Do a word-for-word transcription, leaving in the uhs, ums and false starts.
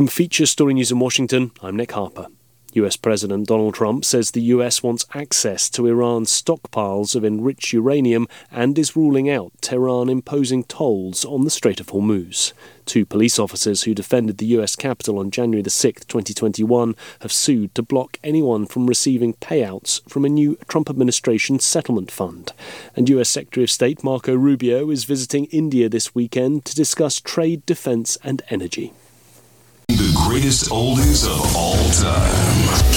From Feature Story News in Washington, I'm Nick Harper. U S President Donald Trump says the U S wants access to Iran's stockpiles of enriched uranium and is ruling out Tehran imposing tolls on the Strait of Hormuz. Two police officers who defended the U S Capitol on January the sixth, twenty twenty-one, have sued to block anyone from receiving payouts from a new Trump administration settlement fund. And U S Secretary of State Marco Rubio is visiting India this weekend to discuss trade, defense and energy. The greatest oldies of all time.